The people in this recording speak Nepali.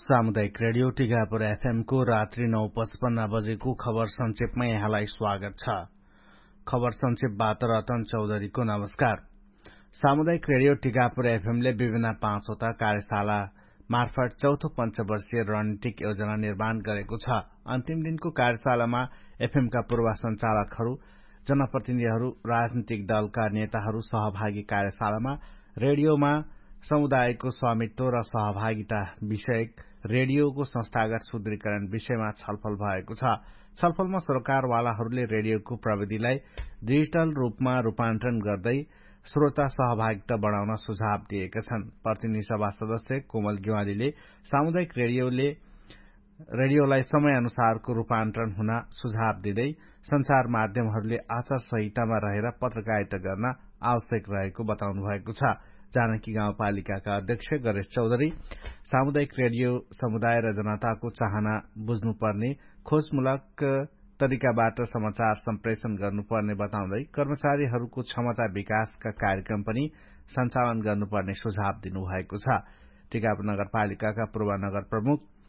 सामुदायिक रेडियो टिकापुर एफएमको रात्रि 9:55 बजेको खबर संक्षेपमा यहाँलाई स्वागत छ। खबर संक्षेपबाट रतन चौधरीको नमस्कार। सामुदायिक रेडियो टिकापुर एफएमले विभिन्न 5वटा कार्यशाला मार्फत चौथो पञ्चवर्षीय रणनीतिक योजना निर्माण गरेको छ। अन्तिम दिनको कार्यशालामा एफएमका पूर्व संचालकहरू, जनप्रतिनिधिहरू, राजनीतिक दलका नेताहरू सहभागी। कार्यशालामा रेडियोमा समुदायको स्वामित्व र सहभागिता विषयक रेडियोको संस्थागत सुदृढीकरण विषयमा छलफल भएको छ। छलफलमा सरकारवालाहरूले रेडियोको प्रविधिलाई डिजिटल रूपमा रूपान्तरण गर्दै श्रोता सहभागिता बढ़ाउन सुझाव दिएका छन्। प्रतिनिधि सभा सदस्य कोमल गेवालीले सामुदायिक रेडियोलाई समय अनुसारको रूपान्तरण हुन सुझाव दिँदै संचार माध्यमहरूले आचार संहितामा रहेर पत्रकारिता गर्न आवश्यक रहेको बताउनु भएको छ। जानकी गाउँपालिकाका अध्यक्ष गणेश चौधरी सामुदायिक रेडियो समुदाय र जनताको चाहना बुझ्नुपर्ने, खोजमूलक तरिकाबाट समाचार सम्प्रेषण गर्नुपर्ने बताउँदै कर्मचारीहरूको क्षमता विकासका कार्यक्रम पनि सञ्चालन गर्नुपर्ने सुझाव दिनुभएको छ। टिकापुर नगरपालिकाका पूर्व नगर प्रमुख